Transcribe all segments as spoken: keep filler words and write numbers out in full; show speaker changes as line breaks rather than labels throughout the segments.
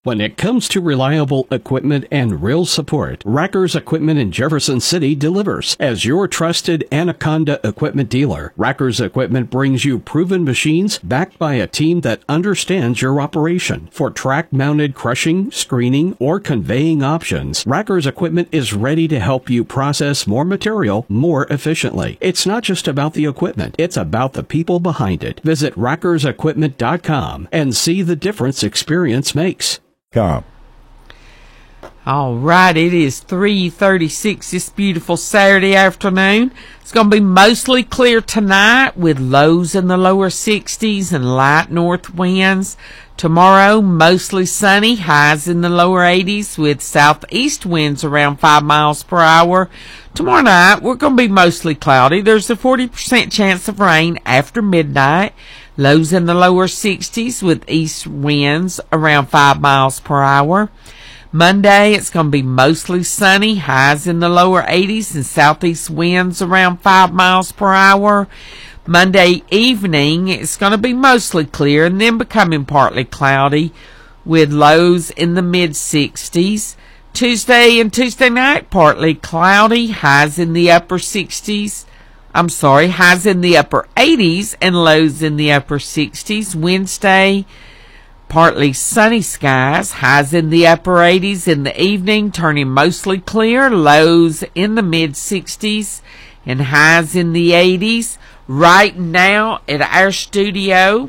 When it comes to reliable equipment and real support, Rackers Equipment in Jefferson City delivers. As your trusted Anaconda equipment dealer, Rackers Equipment brings you proven machines backed by a team that understands your operation. For track-mounted crushing, screening, or conveying options, Rackers Equipment is ready to help you process more material more efficiently. It's not just about the equipment, it's about the people behind it. Visit rackers equipment dot com and see the difference experience makes.
Com.
All right, it is three thirty-six this beautiful Saturday afternoon. It's going to be mostly clear tonight with lows in the lower sixties and light north winds. Tomorrow, mostly sunny, highs in the lower eighties with southeast winds around five miles per hour. Tomorrow night, we're going to be mostly cloudy. There's a forty percent chance of rain after midnight. Lows in the lower sixties with east winds around five miles per hour. Monday, it's going to be mostly sunny, highs in the lower eighties and southeast winds around five miles per hour. Monday evening, it's going to be mostly clear and then becoming partly cloudy with lows in the mid sixties. Tuesday and Tuesday night, partly cloudy, highs in the upper sixties. I'm sorry, highs in the upper eighties and lows in the upper sixties. Wednesday, partly sunny skies, highs in the upper eighties in the evening, turning mostly clear, lows in the mid sixties and highs in the eighties. Right now at our studio,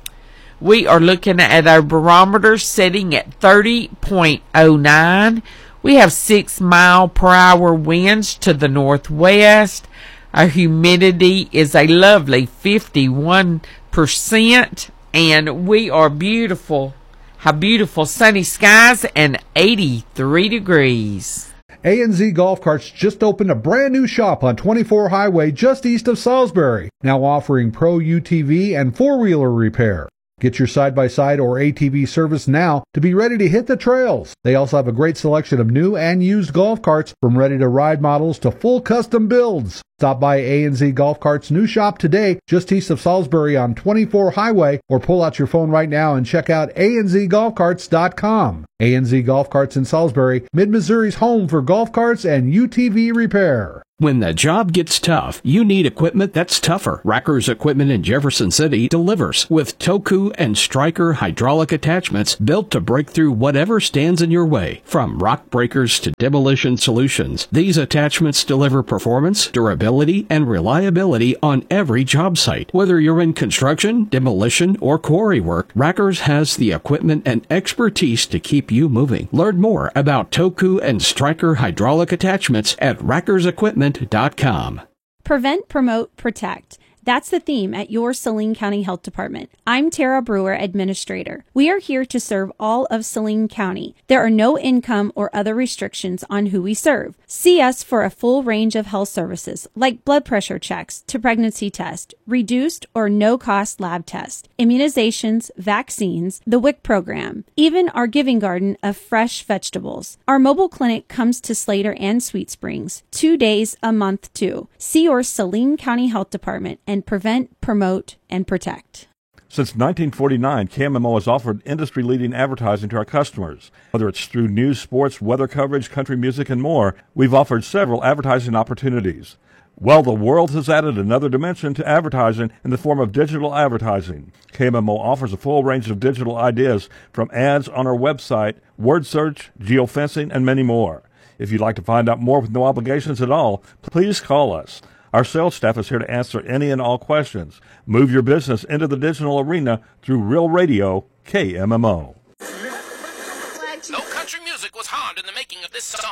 we are looking at our barometer setting at thirty point oh nine. We have six mile per hour winds to the northwest. Our humidity is a lovely fifty-one percent, and we are beautiful. How beautiful sunny skies and eighty-three degrees.
A and Z Golf Carts just opened a brand new shop on twenty-four Highway just east of Salisbury, now offering pro U T V and four-wheeler repair. Get your side-by-side or A T V service now to be ready to hit the trails. They also have a great selection of new and used golf carts, from ready-to-ride models to full custom builds. Stop by A and Z Golf Carts' new shop today, just east of Salisbury on twenty-four Highway, or pull out your phone right now and check out A and Z golf carts dot com. A and Z Golf Carts in Salisbury, Mid-Missouri's home for golf carts and U T V repair.
When the job gets tough, you need equipment that's tougher. Rackers Equipment in Jefferson City delivers with Toku and Striker hydraulic attachments built to break through whatever stands in your way. From rock breakers to demolition solutions, these attachments deliver performance, durability, and reliability on every job site. Whether you're in construction, demolition, or quarry work, Rackers has the equipment and expertise to keep you moving. Learn more about Toku and Striker hydraulic attachments at rackers equipment dot com.
Prevent, promote, protect. That's the theme at your Saline County Health Department. I'm Tara Brewer, Administrator. We are here to serve all of Saline County. There are no income or other restrictions on who we serve. See us for a full range of health services like blood pressure checks to pregnancy test, reduced or no-cost lab tests, immunizations, vaccines, the W I C program, even our giving garden of fresh vegetables. Our mobile clinic comes to Slater and Sweet Springs two days a month too. See your Saline County Health Department and prevent, promote, and protect.
Since nineteen forty-nine, K M M O has offered industry-leading advertising to our customers. Whether it's through news, sports, weather coverage, country music, and more, we've offered several advertising opportunities. Well, the world has added another dimension to advertising in the form of digital advertising. K M M O offers a full range of digital ideas, from ads on our website, word search, geofencing, and many more. If you'd like to find out more with no obligations at all, please call us. Our sales staff is here to answer any and all questions. Move your business into the digital arena through Real Radio, K M M O.
No country music was harmed in the making of this song.